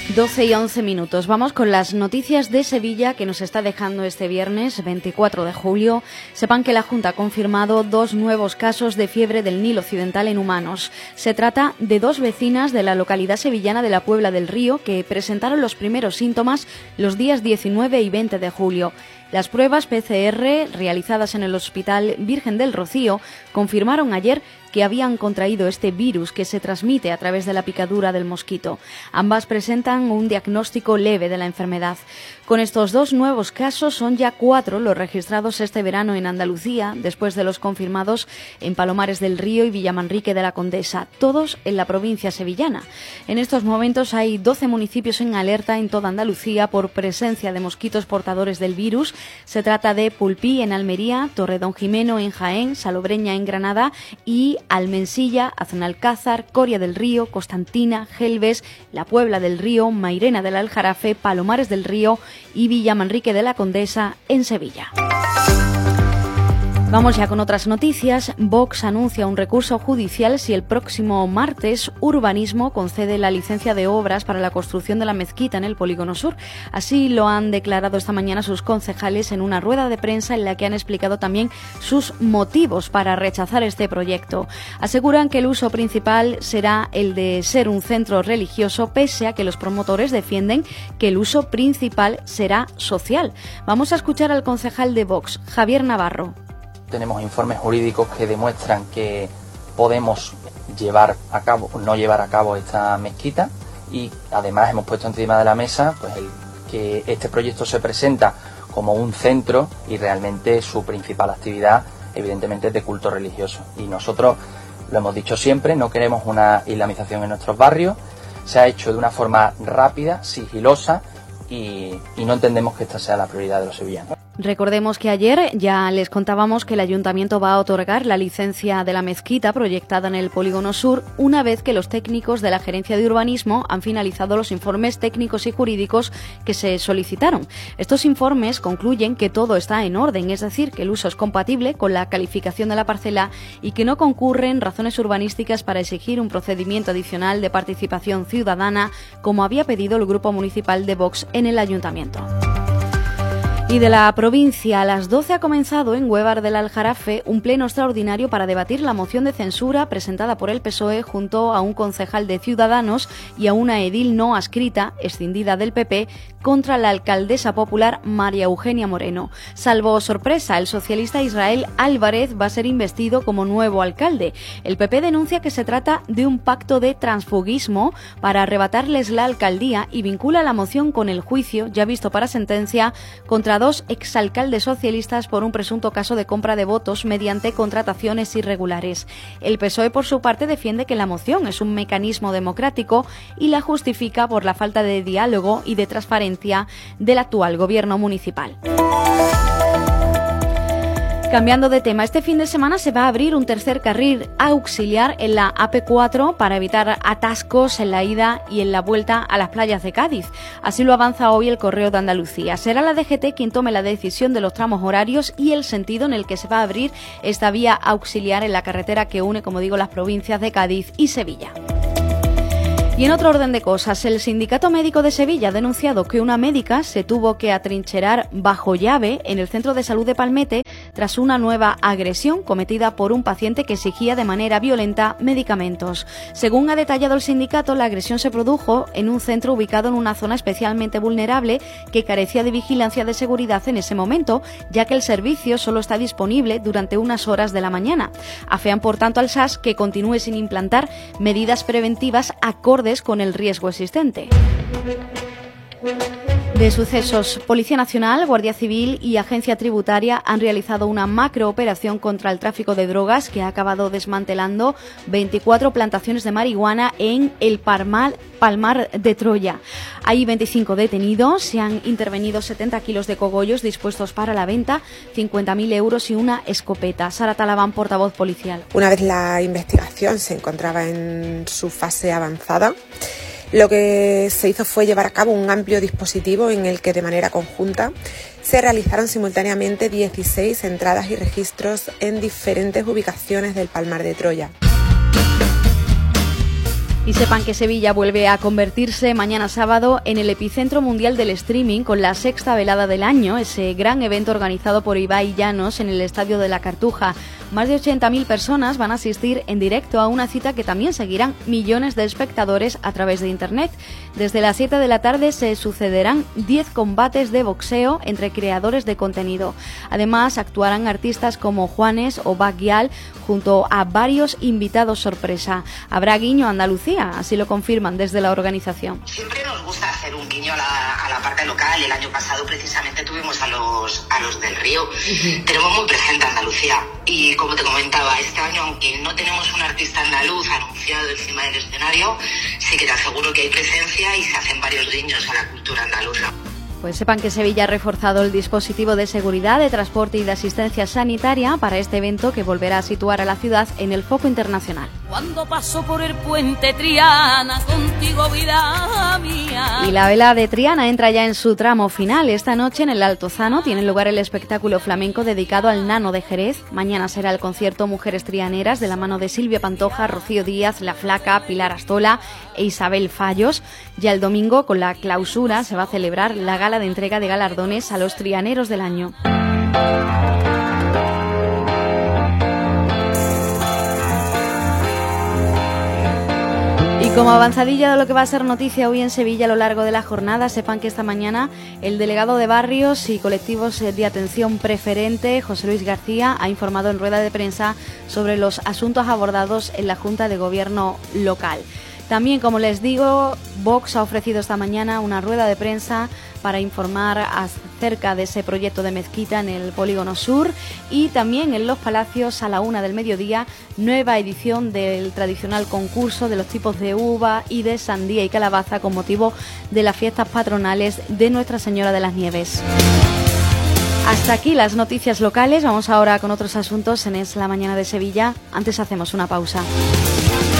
12:11. Vamos con las noticias de Sevilla que nos está dejando este viernes 24 de julio. Sepan que la Junta ha confirmado 2 nuevos casos de fiebre del Nilo Occidental en humanos. Se trata de 2 vecinas de la localidad sevillana de la Puebla del Río que presentaron los primeros síntomas los días 19 y 20 de julio. Las pruebas PCR realizadas en el Hospital Virgen del Rocío confirmaron ayer que habían contraído este virus que se transmite a través de la picadura del mosquito. Ambas presentan un diagnóstico leve de la enfermedad. Con estos 2 nuevos casos son ya 4 los registrados este verano en Andalucía, después de los confirmados en Palomares del Río y Villamanrique de la Condesa, todos en la provincia sevillana. En estos momentos hay 12 municipios en alerta en toda Andalucía por presencia de mosquitos portadores del virus. Se trata de Pulpí en Almería, Torredonjimeno en Jaén, Salobreña en Granada y Almensilla, Aznalcázar, Coria del Río, Constantina, Gelbes, La Puebla del Río, Mairena del Aljarafe, Palomares del Río y Villamanrique de la Condesa en Sevilla. Vamos ya con otras noticias. Vox anuncia un recurso judicial si el próximo martes Urbanismo concede la licencia de obras para la construcción de la mezquita en el Polígono Sur. Así lo han declarado esta mañana sus concejales en una rueda de prensa en la que han explicado también sus motivos para rechazar este proyecto. Aseguran que el uso principal será el de ser un centro religioso, pese a que los promotores defienden que el uso principal será social. Vamos a escuchar al concejal de Vox, Javier Navarro. Tenemos informes jurídicos que demuestran que podemos no llevar a cabo esta mezquita, y además hemos puesto encima de la mesa pues que este proyecto se presenta como un centro y realmente su principal actividad evidentemente es de culto religioso. Y nosotros lo hemos dicho siempre, no queremos una islamización en nuestros barrios. Se ha hecho de una forma rápida, sigilosa y no entendemos que esta sea la prioridad de los sevillanos. Recordemos que ayer ya les contábamos que el Ayuntamiento va a otorgar la licencia de la mezquita proyectada en el Polígono Sur una vez que los técnicos de la Gerencia de Urbanismo han finalizado los informes técnicos y jurídicos que se solicitaron. Estos informes concluyen que todo está en orden, es decir, que el uso es compatible con la calificación de la parcela y que no concurren razones urbanísticas para exigir un procedimiento adicional de participación ciudadana, como había pedido el Grupo Municipal de Vox en el Ayuntamiento. Y de la provincia, a las 12 ha comenzado en Huévar del Aljarafe un pleno extraordinario para debatir la moción de censura presentada por el PSOE junto a un concejal de Ciudadanos y a una edil no adscrita, escindida del PP, contra la alcaldesa popular María Eugenia Moreno. Salvo sorpresa, el socialista Israel Álvarez va a ser investido como nuevo alcalde. El PP denuncia que se trata de un pacto de transfugismo para arrebatarles la alcaldía y vincula la moción con el juicio, ya visto para sentencia, contra 2 exalcaldes socialistas por un presunto caso de compra de votos mediante contrataciones irregulares. El PSOE, por su parte, defiende que la moción es un mecanismo democrático y la justifica por la falta de diálogo y de transparencia del actual gobierno municipal. Cambiando de tema, este fin de semana se va a abrir un tercer carril auxiliar en la AP4 para evitar atascos en la ida y en la vuelta a las playas de Cádiz. Así lo avanza hoy el Correo de Andalucía. Será la DGT quien tome la decisión de los tramos horarios y el sentido en el que se va a abrir esta vía auxiliar en la carretera que une, como digo, las provincias de Cádiz y Sevilla. Y en otro orden de cosas, el Sindicato Médico de Sevilla ha denunciado que una médica se tuvo que atrincherar bajo llave en el Centro de Salud de Palmete tras una nueva agresión cometida por un paciente que exigía de manera violenta medicamentos. Según ha detallado el sindicato, la agresión se produjo en un centro ubicado en una zona especialmente vulnerable que carecía de vigilancia de seguridad en ese momento, ya que el servicio solo está disponible durante unas horas de la mañana. Afean, por tanto, al SAS que continúe sin implantar medidas preventivas acordes con el riesgo existente. De sucesos, Policía Nacional, Guardia Civil y Agencia Tributaria han realizado una macrooperación contra el tráfico de drogas que ha acabado desmantelando 24 plantaciones de marihuana en el Palmar de Troya. Hay 25 detenidos, se han intervenido 70 kilos de cogollos dispuestos para la venta, 50.000 euros y una escopeta. Sara Talabán, portavoz policial. Una vez la investigación se encontraba en su fase avanzada, lo que se hizo fue llevar a cabo un amplio dispositivo en el que de manera conjunta se realizaron simultáneamente 16 entradas y registros en diferentes ubicaciones del Palmar de Troya. Y sepan que Sevilla vuelve a convertirse mañana sábado en el epicentro mundial del streaming con la sexta velada del año, ese gran evento organizado por Ibai Llanos en el Estadio de la Cartuja. Más de 80.000 personas van a asistir en directo a una cita que también seguirán millones de espectadores a través de Internet. Desde las 7 de la tarde se sucederán 10 combates de boxeo entre creadores de contenido. Además, actuarán artistas como Juanes o Baguial junto a varios invitados sorpresa. Habrá guiño a Andalucía, así lo confirman desde la organización. Siempre nos gusta hacer un guiño a la parte local. El año pasado precisamente tuvimos a los del Río. Tenemos muy presente Andalucía. Y como te comentaba, este año, aunque no tenemos un artista andaluz anunciado encima del escenario, sí que te aseguro que hay presencia y se hacen varios guiños a la cultura andaluza. Pues sepan que Sevilla ha reforzado el dispositivo de seguridad, de transporte y de asistencia sanitaria para este evento que volverá a situar a la ciudad en el foco internacional. Cuando paso por el puente Triana, contigo vida mía. Y la vela de Triana entra ya en su tramo final. Esta noche en el Altozano tiene lugar el espectáculo flamenco dedicado al Nano de Jerez. Mañana será el concierto Mujeres Trianeras de la mano de Silvia Pantoja, Rocío Díaz, La Flaca, Pilar Astola e Isabel Fallos. Ya el domingo, con la clausura, se va a celebrar la gala de entrega de galardones a los trianeros del año. Y como avanzadilla de lo que va a ser noticia hoy en Sevilla a lo largo de la jornada, sepan que esta mañana el delegado de barrios y colectivos de atención preferente, José Luis García, ha informado en rueda de prensa sobre los asuntos abordados en la Junta de Gobierno local. También, como les digo, Vox ha ofrecido esta mañana una rueda de prensa para informar acerca de ese proyecto de mezquita en el Polígono Sur, y también en Los Palacios a la 1 del mediodía, nueva edición del tradicional concurso de los tipos de uva y de sandía y calabaza con motivo de las fiestas patronales de Nuestra Señora de las Nieves. Hasta aquí las noticias locales. Vamos ahora con otros asuntos en Es la Mañana de Sevilla. Antes hacemos una pausa.